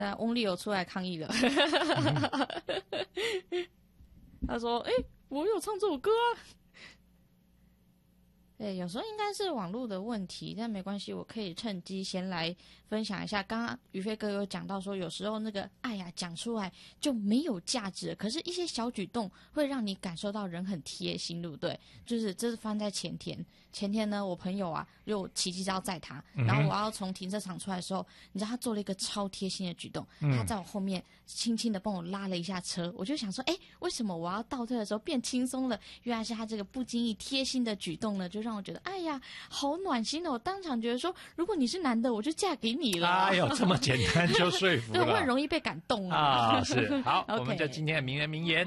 那翁立友出来抗议了，他说：“我有唱这首歌啊。”对，有时候应该是网络的问题，但没关系，我可以趁机先来分享一下。刚刚宇飞哥有讲到说，有时候那个爱呀讲出来就没有价值，可是一些小举动会让你感受到人很贴心，对不对？就是这是发生在前天。前天呢，我朋友啊，就骑机车要载他，然后我要从停车场出来的时候，你知道他做了一个超贴心的举动，他在我后面轻轻的帮我拉了一下车，我就想说，为什么我要倒退的时候变轻松了？原来是他这个不经意贴心的举动呢，就让我觉得，哎呀，好暖心哦！我当场觉得说，如果你是男的，我就嫁给你了。 哎呦，这么简单就说服了， 对，我很容易被感动啊。是，好， 我们就今天的名人名言。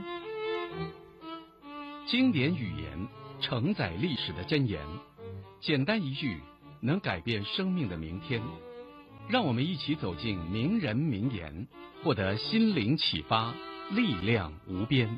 经典语言承载历史的箴言，简单一句能改变生命的明天。让我们一起走进名人名言，获得心灵启发，力量无边。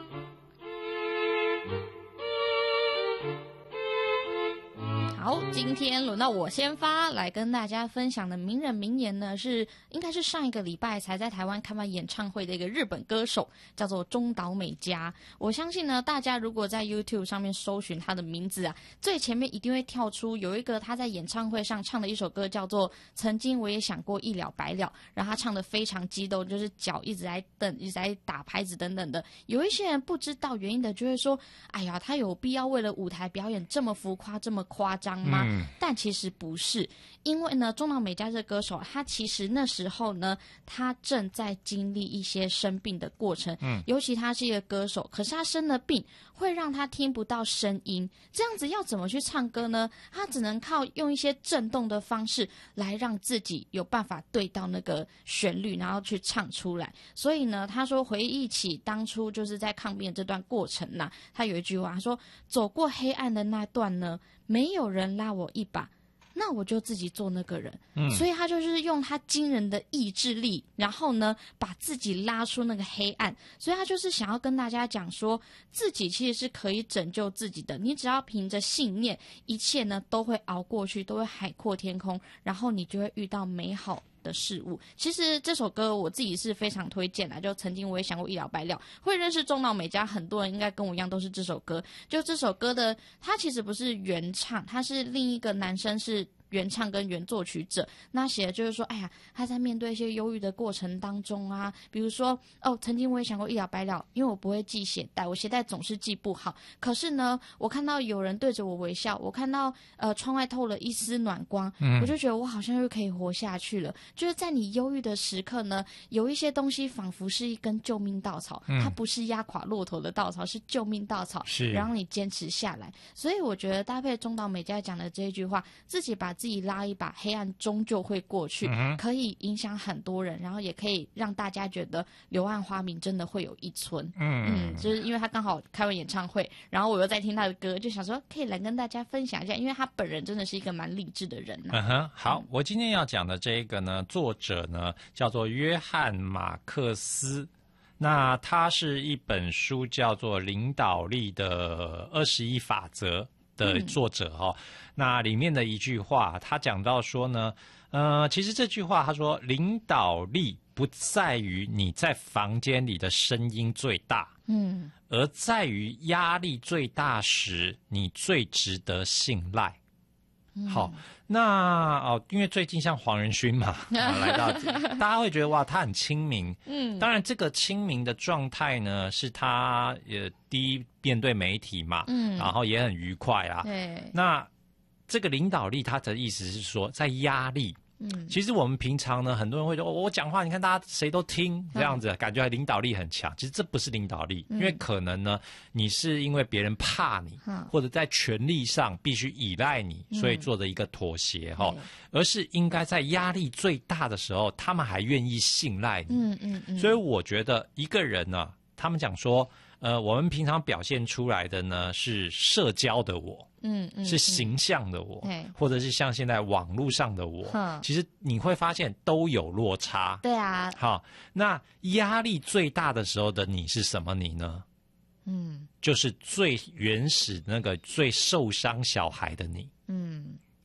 好，今天轮到我先发，来跟大家分享的名人名言呢，应该是上一个礼拜才在台湾开完演唱会的一个日本歌手，叫做中岛美嘉。我相信呢，大家如果在 YouTube 上面搜寻他的名字啊，最前面一定会跳出有一个他在演唱会上唱的一首歌，叫做《曾经我也想过一了百了》，然后他唱得非常激动，就是脚一直在蹬，一直在打拍子等等的。有一些人不知道原因的，就会说：“哎呀，他有必要为了舞台表演这么浮夸、这么夸张吗？”但其实不是，因为呢，中岛美嘉这个歌手，他其实那时候呢，他正在经历一些生病的过程。尤其他是一个歌手，可是他生了病，会让他听不到声音。这样子要怎么去唱歌呢？他只能靠用一些震动的方式来让自己有办法对到那个旋律，然后去唱出来。所以呢，他说回忆起当初就是在抗病这段过程呐，他有一句话，他说：“走过黑暗的那段呢，没有人拉我一把，那我就自己做那个人。”所以他就是用他惊人的意志力，然后呢，把自己拉出那个黑暗。所以他就是想要跟大家讲说，自己其实是可以拯救自己的。你只要凭着信念，一切呢都会熬过去，都会海阔天空，然后你就会遇到美好的事物。其实这首歌我自己是非常推荐的，就曾经我也想过一了百了。会认识中岛美嘉，很多人应该跟我一样都是这首歌。就这首歌的，它其实不是原唱，它是另一个男生是原唱跟原作曲者。那写的就是说，哎呀，他在面对一些忧郁的过程当中啊，比如说曾经我也想过一了百了，因为我不会系鞋带，我鞋带总是系不好。可是呢，我看到有人对着我微笑，我看到窗外透了一丝暖光，我就觉得我好像又可以活下去了。就是在你忧郁的时刻呢，有一些东西仿佛是一根救命稻草，它不是压垮骆驼的稻草，是救命稻草， 是让你坚持下来。所以我觉得搭配中岛美嘉讲的这一句话，自己把自己拉一把，黑暗终究会过去，可以影响很多人，然后也可以让大家觉得柳暗花明真的会有一村。就是因为他刚好开完演唱会，然后我又在听他的歌，就想说可以来跟大家分享一下，因为他本人真的是一个蛮励志的人好，我今天要讲的这个呢，作者呢叫做约翰马克思。那他是一本书叫做《领导力的21法则》的作者那里面的一句话，他讲到说呢，其实这句话他说，领导力不在于你在房间里的声音最大，而在于压力最大时，你最值得信赖。好，那因为最近像黄仁勋嘛，来到大家会觉得哇，他很亲民。当然这个亲民的状态呢，是他第一面对媒体嘛，然后也很愉快啊。 对， 那这个领导力，他的意思是说，在压力。其实我们平常呢，很多人会说，我讲话，你看大家谁都听，这样子感觉领导力很强。其实这不是领导力，因为可能呢，你是因为别人怕你，或者在权力上必须依赖你，所以做的一个妥协而是应该在压力最大的时候，他们还愿意信赖你。所以我觉得一个人呢，他们讲说，我们平常表现出来的呢是社交的我，是形象的我，或者是像现在网络上的我，其实你会发现都有落差。 对啊， 好，那压力最大的时候的你是什么你呢？就是最原始那个最受伤小孩的你。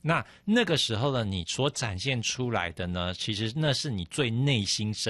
那个时候呢，你所展现出来的呢，其实那是你最内心深